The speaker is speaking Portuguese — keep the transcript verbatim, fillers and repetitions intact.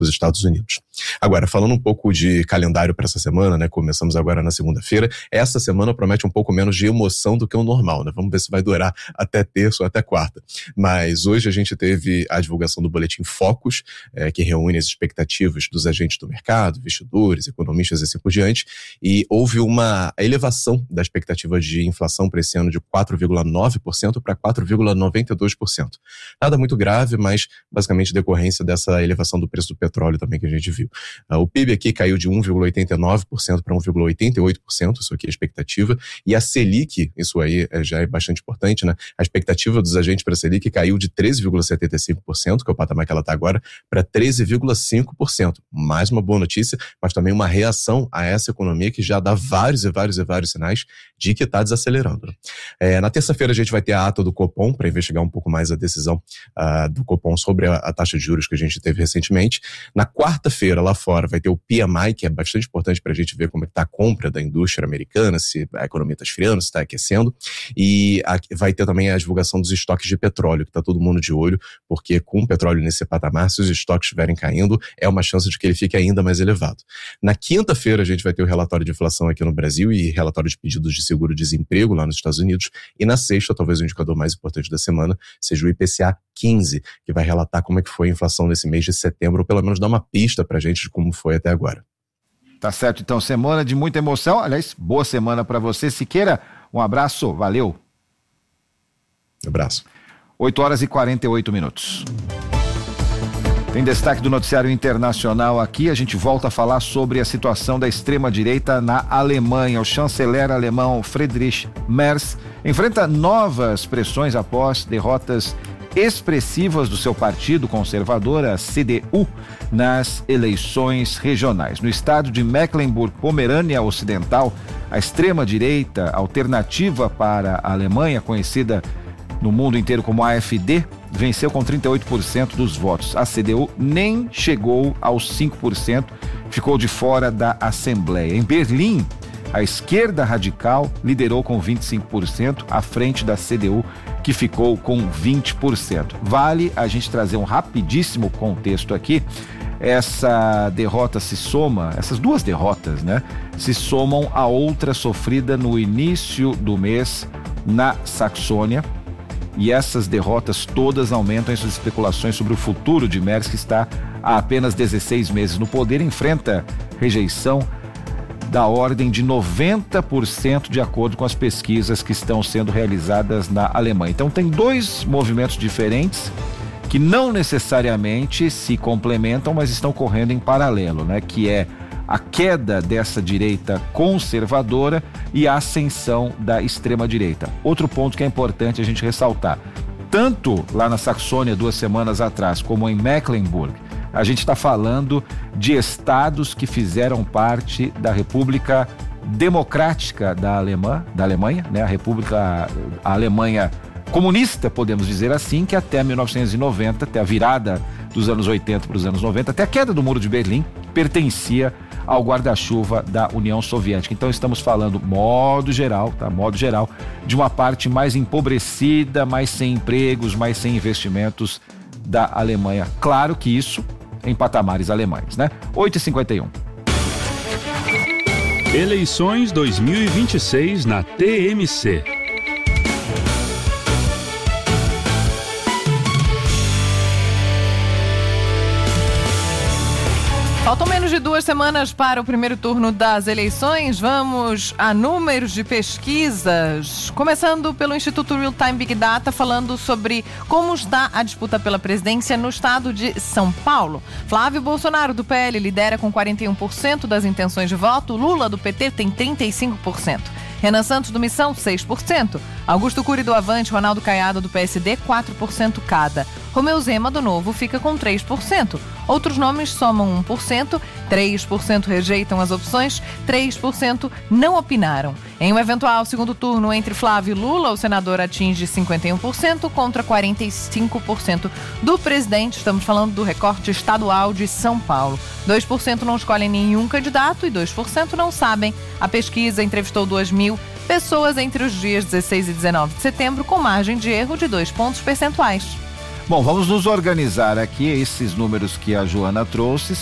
dos Estados Unidos. Agora, falando um pouco de calendário para essa semana, né, começamos agora na segunda-feira, essa semana promete um pouco menos de emoção do que o normal, né? Vamos ver se vai durar até terça ou até quarta. Mas hoje a gente teve a divulgação do boletim Focus, é, que reúne as expectativas dos agentes do mercado, investidores, economistas e assim por diante, e houve uma elevação da expectativa de inflação para esse ano de quatro vírgula nove por cento para quatro vírgula noventa e dois por cento. Nada muito grave, mas basicamente decorrência dessa elevação do preço do petróleo também que a gente viu. Uh, o P I B aqui caiu de um vírgula oitenta e nove por cento para um vírgula oitenta e oito por cento, isso aqui é a expectativa, e a Selic, isso aí é, já é bastante importante, né? A expectativa dos agentes para a Selic caiu de treze vírgula setenta e cinco por cento, que é o patamar que ela está agora, para treze vírgula cinco por cento. Mais uma boa notícia, mas também uma reação a essa economia que já dá vários e vários e vários sinais de que está desacelerando. É, na terça-feira a gente vai ter a ata do Copom para investigar um pouco mais a decisão uh, do Copom sobre a, a taxa de juros que a gente teve recentemente. Na quarta-feira, lá fora, vai ter o P M I, que é bastante importante para a gente ver como está a compra da indústria americana, se a economia está esfriando, se está aquecendo. E a, vai ter também a divulgação dos estoques de petróleo, que está todo mundo de olho, porque com o petróleo nesse patamar, se os estoques estiverem caindo, é uma chance de que ele fique ainda mais elevado. Na quinta-feira, a gente vai ter o relatório de inflação aqui no Brasil e relatório de pedidos de seguro-desemprego lá nos Estados Unidos. E na sexta, talvez o indicador mais importante da semana, seja o I P C A quinze, que vai relatar como é que foi a inflação nesse mês de setembro, ou pelo menos dar uma pista pra gente de como foi até agora. Tá certo, então, semana de muita emoção. Aliás, boa semana para você, Siqueira. Um abraço, valeu. Um abraço. oito horas e quarenta e oito minutos. Tem destaque do noticiário internacional aqui, a gente volta a falar sobre a situação da extrema-direita na Alemanha. O chanceler alemão Friedrich Merz enfrenta novas pressões após derrotas expressivas do seu partido conservador, a C D U, nas eleições regionais. No estado de Mecklenburg-Pomerânia Ocidental, a extrema-direita alternativa para a Alemanha, conhecida no mundo inteiro como A F D, venceu com trinta e oito por cento dos votos. A C D U nem chegou aos cinco por cento, ficou de fora da Assembleia. Em Berlim, a esquerda radical liderou com vinte e cinco por cento, à frente da C D U, que ficou com vinte por cento. Vale a gente trazer um rapidíssimo contexto aqui. Essa derrota se soma, essas duas derrotas, né, se somam a outra sofrida no início do mês na Saxônia. E essas derrotas todas aumentam essas especulações sobre o futuro de Merz, que está há apenas dezesseis meses no poder, enfrenta rejeição da ordem de noventa por cento de acordo com as pesquisas que estão sendo realizadas na Alemanha. Então tem dois movimentos diferentes que não necessariamente se complementam, mas estão correndo em paralelo, né? Que é a queda dessa direita conservadora e a ascensão da extrema-direita. Outro ponto que é importante a gente ressaltar, tanto lá na Saxônia duas semanas atrás, como em Mecklenburg, a gente está falando de estados que fizeram parte da República Democrática da, Alemã, da Alemanha, né? A República, a Alemanha comunista, podemos dizer assim, que até mil novecentos e noventa, até a virada dos anos oitenta para os anos noventa, até a queda do Muro de Berlim, pertencia ao guarda-chuva da União Soviética. Então estamos falando, modo geral, tá? Modo geral, de uma parte mais empobrecida, mais sem empregos, mais sem investimentos da Alemanha. Claro que isso em patamares alemães, né? oito e cinquenta e um. Eleições dois mil e vinte e seis na T M C. Faltam menos de duas semanas para o primeiro turno das eleições. Vamos a números de pesquisas. Começando pelo Instituto Real Time Big Data, falando sobre como está a disputa pela presidência no estado de São Paulo. Flávio Bolsonaro, do P L, lidera com quarenta e um por cento das intenções de voto. Lula, do P T, tem trinta e cinco por cento. Renan Santos, do Missão, seis por cento. Augusto Cury, do Avante, Ronaldo Caiado, do P S D, quatro por cento cada. Romeu Zema, do Novo, fica com três por cento. Outros nomes somam um por cento, três por cento rejeitam as opções, três por cento não opinaram. Em um eventual segundo turno entre Flávio e Lula, o senador atinge cinquenta e um por cento contra quarenta e cinco por cento do presidente. Estamos falando do recorte estadual de São Paulo. dois por cento não escolhem nenhum candidato e dois por cento não sabem. A pesquisa entrevistou duas mil pessoas entre os dias dezesseis e dezenove de setembro, com margem de erro de dois pontos percentuais. Bom, vamos nos organizar aqui, esses números que a Joana trouxe